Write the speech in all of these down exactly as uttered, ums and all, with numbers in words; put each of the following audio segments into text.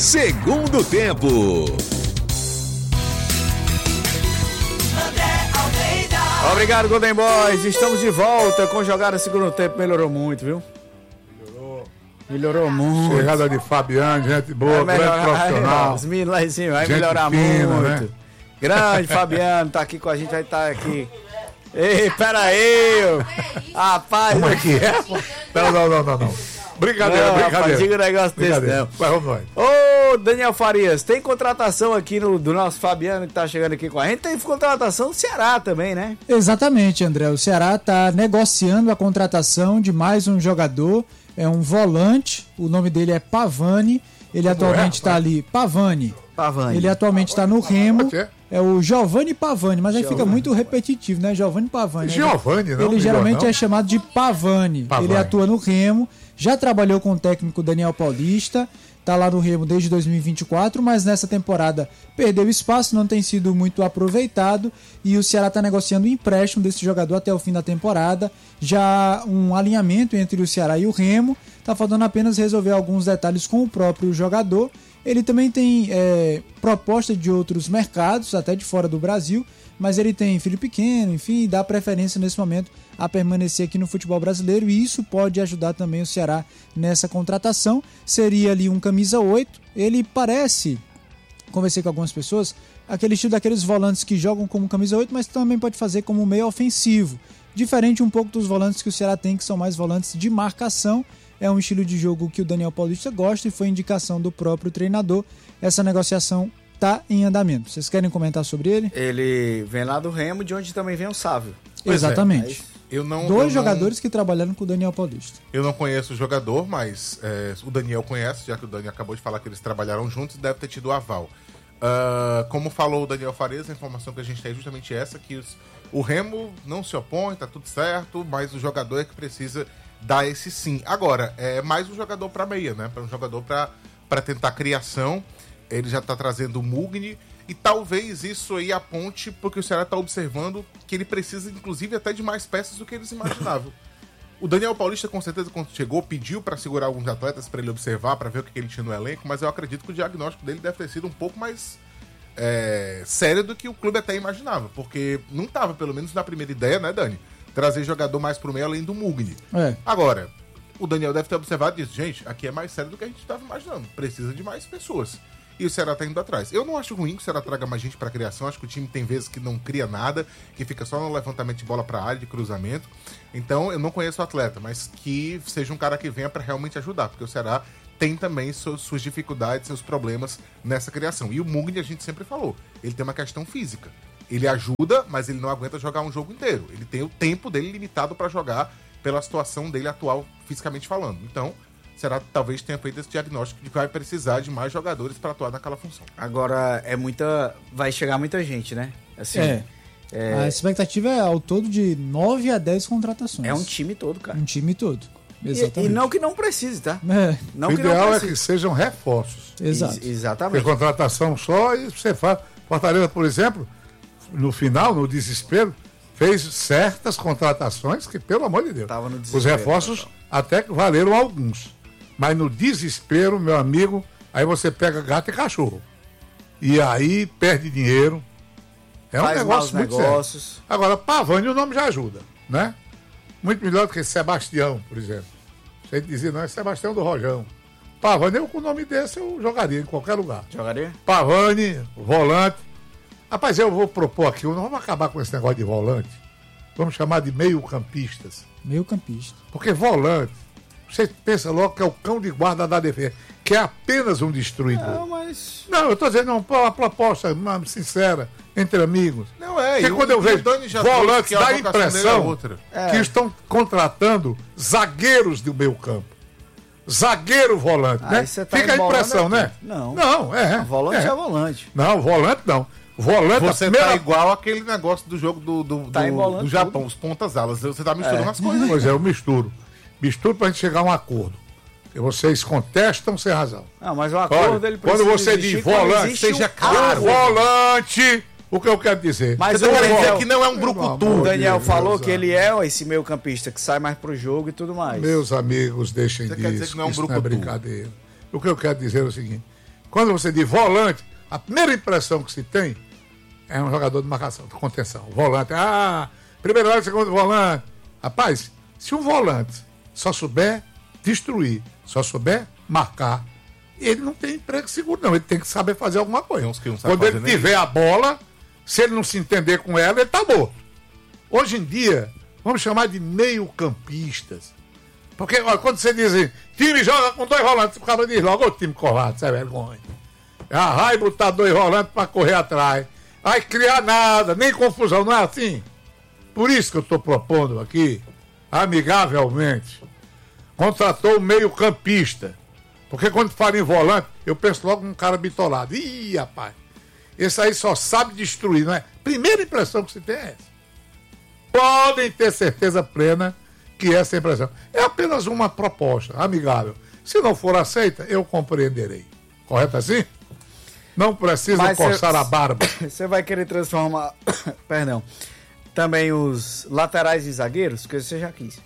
Segundo tempo. Obrigado, Golden Boys. Estamos de volta com jogada segundo tempo. Melhorou muito, viu? Melhorou. Melhorou muito. Chegada de Fabiano, gente boa, vai grande profissional. Os meninos lá em cima, vai gente melhorar fina, muito. Né? Grande Fabiano, tá aqui com a gente, vai estar aqui. Ei, peraí! Rapaz, como é que é? Não, não, não, não, não. Brincadeira, não, brincadeira. Rapaz, diga um negócio desse, não. Mas vamos nós. Ô, Daniel Farias, tem contratação aqui no, do nosso Fabiano que tá chegando aqui com a gente. Tem contratação do Ceará também, né? Exatamente, André. O Ceará tá negociando a contratação de mais um jogador. É um volante, o nome dele é Pavani. Ele Como atualmente está é? ali. Pavani. Pavani. Ele atualmente está no Remo. É o Giovanni Pavani, mas aí Giovanni. Fica muito repetitivo, né? Giovanni Pavani. Giovanni, não. Ele geralmente não. é chamado de Pavani. Pavani. Ele atua no Remo. Já trabalhou com o técnico Daniel Paulista, está lá no Remo desde dois mil e vinte e quatro, mas nessa temporada perdeu espaço, não tem sido muito aproveitado e o Ceará está negociando o empréstimo desse jogador até o fim da temporada. Já um alinhamento entre o Ceará e o Remo, está faltando apenas resolver alguns detalhes com o próprio jogador. Ele também tem é, proposta de outros mercados, até de fora do Brasil, mas ele tem filho pequeno, enfim, dá preferência nesse momento a permanecer aqui no futebol brasileiro e isso pode ajudar também o Ceará nessa contratação. Seria ali um camisa oito, ele parece, conversei com algumas pessoas, aquele estilo daqueles volantes que jogam como camisa oito, mas também pode fazer como meio ofensivo, diferente um pouco dos volantes que o Ceará tem, que são mais volantes de marcação. É um estilo de jogo que o Daniel Paulista gosta e foi indicação do próprio treinador. Essa negociação está em andamento. Vocês querem comentar sobre ele? Ele vem lá do Remo, de onde também vem o Sávio. Pois Exatamente. É, eu não, Dois eu jogadores não... que trabalharam com o Daniel Paulista. Eu não conheço o jogador, mas é, o Daniel conhece, já que o Dani acabou de falar que eles trabalharam juntos e deve ter tido o aval. Uh, como falou o Daniel Farias, a informação que a gente tem é justamente essa, que os, o Remo não se opõe, tá tudo certo, mas o jogador é que precisa dar esse sim. Agora, é mais um jogador para meia, né? Para um jogador para tentar criação. Ele já tá trazendo o Mugni e talvez isso aí aponte porque o Ceará tá observando que ele precisa, inclusive, até de mais peças do que eles imaginavam. O Daniel Paulista, com certeza, quando chegou, pediu para segurar alguns atletas para ele observar, para ver o que ele tinha no elenco, mas eu acredito que o diagnóstico dele deve ter sido um pouco mais é, sério do que o clube até imaginava, porque não tava, pelo menos na primeira ideia, né, Dani? Trazer jogador mais pro meio além do Mugni. É. Agora, o Daniel deve ter observado e disse, gente, aqui é mais sério do que a gente estava imaginando. Precisa de mais pessoas. E o Ceará tá indo atrás. Eu não acho ruim que o Ceará traga mais gente pra criação. Acho que o time tem vezes que não cria nada, que fica só no levantamento de bola pra área, de cruzamento. Então, eu não conheço o atleta, mas que seja um cara que venha pra realmente ajudar, porque o Ceará tem também suas, suas dificuldades, seus problemas nessa criação. E o Mugni, a gente sempre falou, ele tem uma questão física. Ele ajuda, mas ele não aguenta jogar um jogo inteiro. Ele tem o tempo dele limitado para jogar pela situação dele atual, fisicamente falando. Então, será que talvez tenha feito esse diagnóstico de que vai precisar de mais jogadores para atuar naquela função. Agora, é muita... vai chegar muita gente, né? Assim, é. é. A expectativa é ao todo de nove a dez contratações. É um time todo, cara. Um time todo. Exatamente. E, e não que não precise, tá? É. Não o que ideal não é que sejam reforços. Exato. Ex- exatamente. Porque contratação só e você faz. Fortaleza, por exemplo, no final, no desespero, fez certas contratações que, pelo amor de Deus, Tava no os reforços até que valeram alguns. Mas no desespero, meu amigo, aí você pega gato e cachorro. E aí perde dinheiro. É um Faz negócio muito negócios. sério. Agora, Pavani, o nome já ajuda, né? Muito melhor do que Sebastião, por exemplo. Você dizia, não, é Sebastião do Rojão. Pavani, eu com o nome desse eu jogaria em qualquer lugar. Jogaria? Pavani, volante. Rapaz, eu vou propor aqui, não vamos acabar com esse negócio de volante. Vamos chamar de meio-campistas. Meio-campista. Porque volante, você pensa logo que é o cão de guarda da defesa, que é apenas um destruidor. Não, mas... Não, eu tô dizendo, não, uma proposta uma, sincera, entre amigos. Não é, Porque e quando o, eu vejo volantes, que a dá a vocação dele é impressão outra. que É. estão contratando zagueiros do meio campo. Zagueiro volante, Aí né? você tá Fica a embolando impressão, aqui. né? Não. Não, é. Volante é, é volante. Não, volante não. Volante Você a primeira... tá igual aquele negócio do jogo do, do, Tá do, embolando do Japão, tudo. os pontas-alas. Você tá misturando É. as coisas. Pois é, eu misturo. Misturo pra gente chegar a um acordo. E vocês contestam sem razão. Não, mas o acordo Olha, ele precisa quando você existir diz quando volante, existe seja um claro. O volante, o que eu quero dizer? Mas Você o tá querendo Daniel, dizer que não é um Pelo brucutu. amor o Daniel de falou Deus, que ele é esse meio campista que sai mais pro jogo e tudo mais. Meus amigos, deixem Você disso. quer dizer que não é um isso não é brucutu? brincadeira. O que eu quero dizer é o seguinte: Quando você diz volante, a primeira impressão que se tem é um jogador de marcação, de contenção. Volante, ah, primeiro volante, segundo volante. Rapaz, se um volante só souber destruir, só souber marcar, ele não tem emprego seguro, não. Ele tem que saber fazer alguma coisa. Uns que não Quando ele tiver a bola, se ele não se entender com ela, ele tá morto. Hoje em dia, vamos chamar de meio-campistas. Porque, olha, quando você diz assim, time joga com dois volantes, o cara diz logo, o time covarde, isso é vergonha. É a raiva botar dois volantes para correr atrás. Vai criar nada, nem confusão, não é assim? Por isso que eu estou propondo aqui, amigavelmente, contratou um meio-campista. Porque quando fala em volante, eu penso logo num cara bitolado. Ih, rapaz, esse aí só sabe destruir, não é? Primeira impressão que se tem é essa. Podem ter certeza plena que essa é a impressão. É apenas uma proposta amigável. Se não for aceita, eu compreenderei. Correto assim? Não precisa Mas coçar cê, a barba. Você vai querer transformar, perdão, também os laterais e zagueiros? Que você já quis.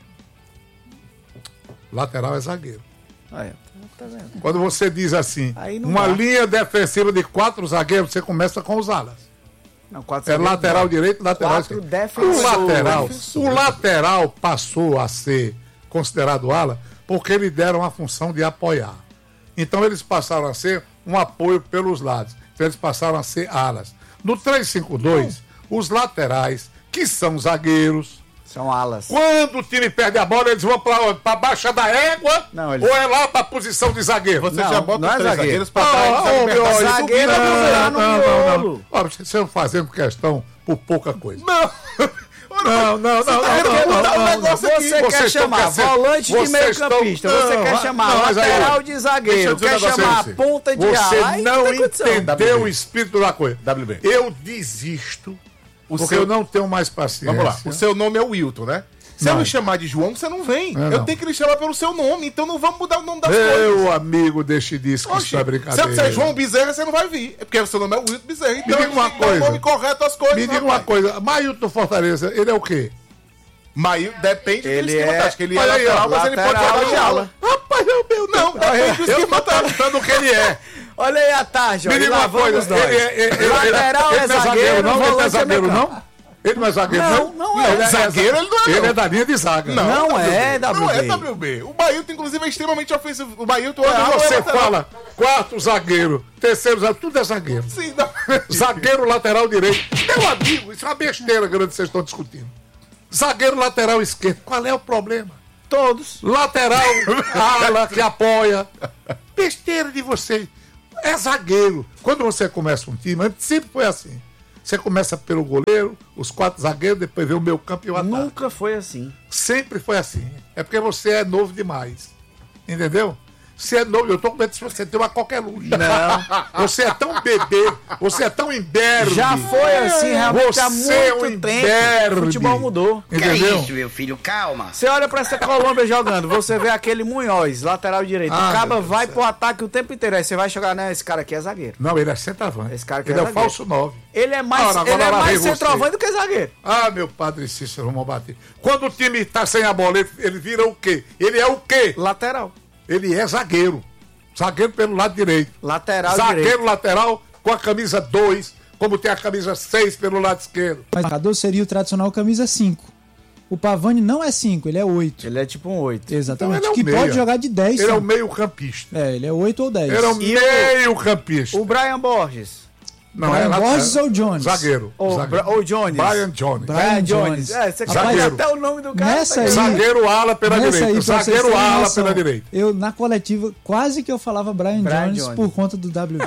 Lateral é zagueiro. Ah, é. Tá vendo? Quando você diz assim, uma dá. linha defensiva de quatro zagueiros, você começa com os alas. Não, quatro é lateral não. direito, lateral quatro esquerdo. O lateral, o lateral passou a ser considerado ala porque lhe deram a função de apoiar. Então eles passaram a ser um apoio pelos lados. Então eles passaram a ser alas. No três cinco dois, não. os laterais, que são zagueiros, são alas. Quando o time perde a bola, eles vão para a baixa da égua não, eles... ou é lá para a posição de zagueiro? Você não, já bota não é três zagueiro. zagueiros para trás. Oh, oh, meu, zagueiro é no miolo. Vocês estão fazendo questão por pouca coisa. Não. Não, não, não, não, não, não, não, não. Você quer chamar volante de meio campista, você quer chamar lateral de zagueiro, quer chamar ponta de ala. Você não entendeu o espírito da coisa. W B. Eu desisto, porque eu não tenho mais paciência. Vamos lá, o seu nome é Wilton, né? Se eu me chamar de João, você não vem. É, eu não. tenho que lhe chamar pelo seu nome, então não vamos mudar o nome das Meu coisas. Meu amigo, deixe disso, que isso é brincadeira. Se você é João Bezerra, você não vai vir. É porque o seu nome é Wilton Bezerra. Então me diga uma coisa. o nome correto às coisas. Me diga uma coisa. Mailton Fortaleza, ele é o quê? Mailton, depende ele do esquema é... tático. Ele é Olha lateral, aí, mas ele pode jogar de ala. Rapaz, é o meu Não, depende do esquema tático. Eu tô perguntando o que ele é. Olha aí a tarde, Me diga uma coisa. Ele é lateral, é zagueiro, não? Ele é zagueiro, não? Ele não é zagueiro, não? Não, não é. Ele é zagueiro, ele não é. Ele é da linha de zaga. Não, não é W B. Não é W B. O Mailton, inclusive, é extremamente ofensivo. O Mailton é. Você é fala quarto zagueiro, terceiro zagueiro, tudo é zagueiro. Sim, não. Zagueiro, lateral direito. Meu amigo, isso é uma besteira grande que vocês estão discutindo. Zagueiro, lateral esquerdo. Qual é o problema? Todos. Lateral, ala que apoia. Besteira de vocês. É zagueiro. Quando você começa um time, sempre foi assim. Você começa pelo goleiro, os quatro zagueiros, depois vem o meio campo e o ataque. Nunca foi assim. Sempre foi assim. É porque você é novo demais. Entendeu? Você é novo, eu tô com medo de você ter uma qualquer luz. Não. Você é tão bebê, você é tão imberbe. Já foi assim, realmente você há muito é um tempo. Imberbe. O futebol mudou. Entendeu? Que é isso, meu filho? Calma. Você olha pra essa Colômbia jogando, você vê aquele Munhoz, lateral direito. Ah, o Caba vai pro ataque o tempo inteiro. Aí você vai jogar, né? Esse cara aqui é zagueiro. Não, ele é centroavante. Esse cara aqui ele é, é o falso nove. Ele é mais, Ora, ele é mais você. centroavante do que zagueiro. Ah, meu padre Cícero, vamos bater. Quando o time tá sem a bola, ele, ele vira o quê? Ele é o quê? Lateral. Ele é zagueiro. Zagueiro pelo lado direito. Lateral Zagueiro direito. lateral com a camisa dois, como tem a camisa seis pelo lado esquerdo. Mas o jogador seria o tradicional camisa cinco. O Pavani não é cinco, ele é oito. Ele é tipo um oito. Exatamente. Então, que é um pode meia. jogar de dez. Ele sim. é o meio campista. É, ele é oito ou dez. Ele é o meio campista. O Brian Borges. Não, Brian é Borges ou Jones? Zagueiro. Ou zagueiro. Jones. Brian Jones. Brian Jones. É, você Rapaz, sabe até o nome do cara. Nessa tá aí, Zagueiro ala pela nessa direita. aí, Zagueiro ala noção, pela direita. Eu, na coletiva, quase que eu falava Brian, Brian Jones, Jones por conta do W B.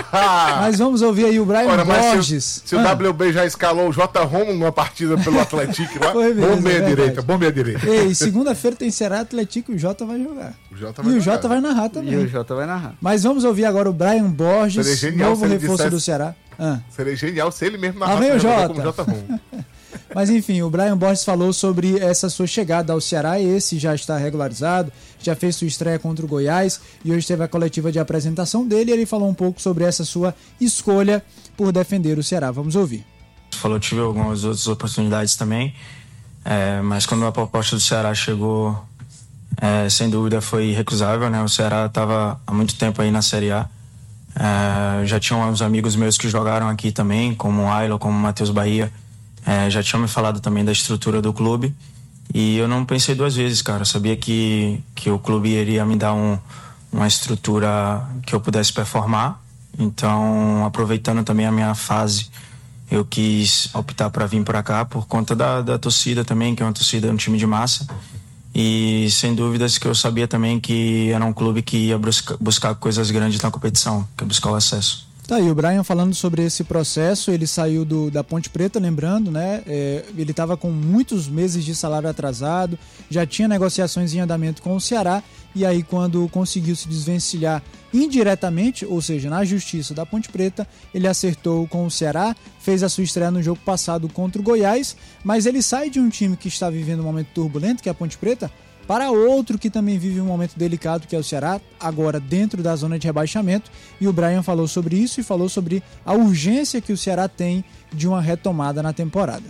Mas vamos ouvir aí o Brian Ora, Borges. Se, se o ah. W B já escalou o J. Romo numa partida pelo Atlético lá. Foi mesmo, Bom meia é direita, bom meia direita. Ei, segunda-feira tem Ceará Atlético e o Jota vai jogar. O Jota E vai o jogar. Jota vai narrar também. E o Jota vai narrar. Mas vamos ouvir agora o Brian Borges, Seria genial novo se ele reforço dissesse- do Ceará. Ah. Seria genial se ele mesmo Ah, vem o narrasse Jota. como J. Romo. Mas enfim, o Brian Borges falou sobre essa sua chegada ao Ceará. Esse já está regularizado, já fez sua estreia contra o Goiás e hoje teve a coletiva de apresentação dele. E ele falou um pouco sobre essa sua escolha por defender o Ceará. Vamos ouvir. Falou, tive algumas outras oportunidades também, é, mas quando a proposta do Ceará chegou, é, sem dúvida foi irrecusável, né? O Ceará estava há muito tempo aí na Série A, É, já tinham uns amigos meus que jogaram aqui também, como o Ailo, como o Matheus Bahia. É, já tinham me falado também da estrutura do clube. E eu não pensei duas vezes, cara. Eu sabia que, que o clube iria me dar um, uma estrutura que eu pudesse performar. Então, aproveitando também a minha fase, eu quis optar para vir para cá por conta da, da torcida também, que é uma torcida, um time de massa. E sem dúvidas que eu sabia também que era um clube que ia buscar, buscar coisas grandes na competição, que é buscar o acesso. Tá aí o Brian falando sobre esse processo. Ele saiu do, da Ponte Preta, lembrando, né? É, ele estava com muitos meses de salário atrasado, já tinha negociações em andamento com o Ceará, e aí quando conseguiu se desvencilhar indiretamente, ou seja, na justiça da Ponte Preta, ele acertou com o Ceará, fez a sua estreia no jogo passado contra o Goiás, mas ele sai de um time que está vivendo um momento turbulento, que é a Ponte Preta, para outro que também vive um momento delicado, que é o Ceará, agora dentro da zona de rebaixamento, e o Brian falou sobre isso e falou sobre a urgência que o Ceará tem de uma retomada na temporada.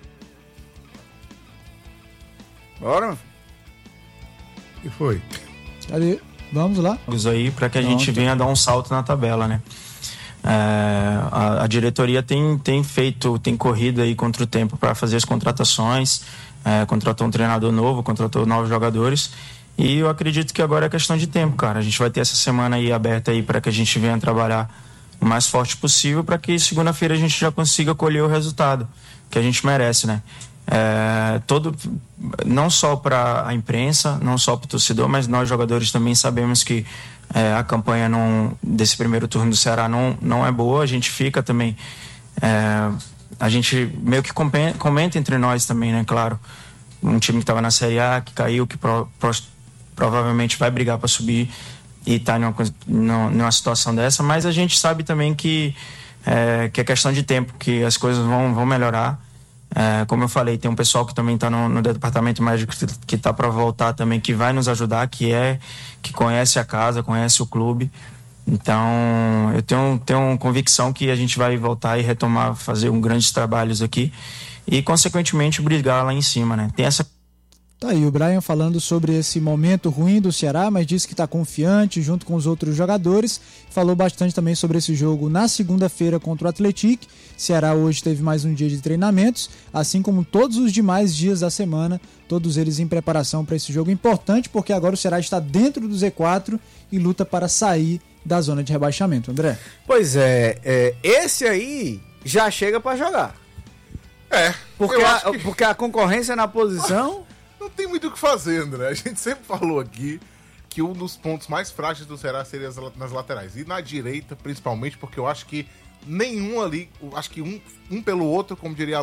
Bora? E foi? Cadê? Vamos lá. Aí para que a gente venha dar um salto na tabela, né? É, a, a diretoria tem, tem feito, tem corrido aí contra o tempo para fazer as contratações. É, contratou um treinador novo, contratou novos jogadores, e eu acredito que agora é questão de tempo, cara. A gente vai ter essa semana aí aberta aí para que a gente venha trabalhar o mais forte possível, para que segunda-feira a gente já consiga colher o resultado que a gente merece, né? É, todo, não só para a imprensa, não só para o torcedor, mas nós jogadores também sabemos que é, a campanha não, desse primeiro turno do Ceará não, não é boa. A gente fica também... É, a gente meio que comenta entre nós também, né? Claro, um time que estava na Série A, que caiu, que pro, pro, provavelmente vai brigar para subir e está numa, numa situação dessa, mas a gente sabe também que é, que é questão de tempo, que as coisas vão, vão melhorar. É, como eu falei, tem um pessoal que também está no, no departamento médico que está para voltar também, que vai nos ajudar, que é que conhece a casa, conhece o clube. Então, eu tenho, tenho convicção que a gente vai voltar e retomar, fazer um grandes trabalhos aqui e, consequentemente, brigar lá em cima, né? Tem essa... Tá aí o Brian falando sobre esse momento ruim do Ceará, mas disse que está confiante junto com os outros jogadores. Falou bastante também sobre esse jogo na segunda-feira contra o Atlético. Ceará hoje teve mais um dia de treinamentos, assim como todos os demais dias da semana, todos eles em preparação para esse jogo importante, porque agora o Ceará está dentro do Z quatro e luta para sair da zona de rebaixamento, André. Pois é, é esse aí já chega para jogar. É, porque a, que... porque a concorrência na posição... Não tem muito o que fazer, André. A gente sempre falou aqui que um dos pontos mais frágeis do Ceará seria nas laterais. E na direita, principalmente, porque eu acho que nenhum ali, acho que um, um pelo outro, como diria